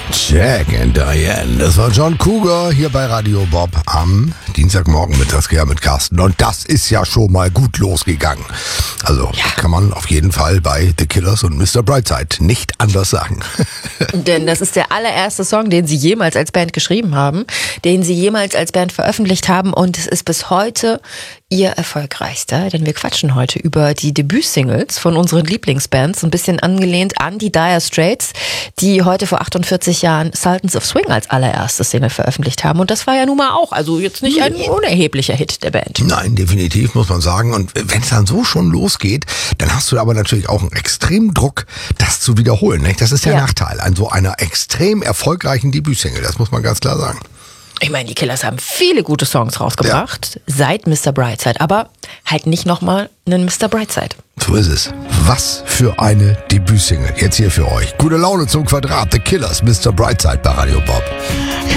Jack and Diane, das war John Cougar hier bei Radio Bob am Dienstagmorgen mit Saskia mit Carsten. Und das ist ja schon mal gut losgegangen. Also kann man auf jeden Fall bei The Killers und Mr. Brightside nicht anders sagen. Denn das ist der allererste Song, den sie jemals als Band geschrieben haben, den sie jemals als Band veröffentlicht haben, und es ist bis heute ihr erfolgreichster, denn wir quatschen heute über die Debütsingles von unseren Lieblingsbands, ein bisschen angelehnt an die Dire Straits, die heute vor 48 Jahren Sultans of Swing als allererstes Single veröffentlicht haben. Und das war ja nun mal auch, also jetzt nicht ein unerheblicher Hit der Band. Nein, definitiv, muss man sagen. Und wenn es dann so schon losgeht, dann hast du aber natürlich auch einen extremen Druck, das zu wiederholen. Nicht? Das ist der Nachteil an so einer extrem erfolgreichen Debütsingle, das muss man ganz klar sagen. Ich meine, die Killers haben viele gute Songs rausgebracht, seit Mr. Brightside, aber halt nicht nochmal einen Mr. Brightside. So ist es. Was für eine Debütsingle. Jetzt hier für euch. Gute Laune zum Quadrat. The Killers, Mr. Brightside bei Radio Bob.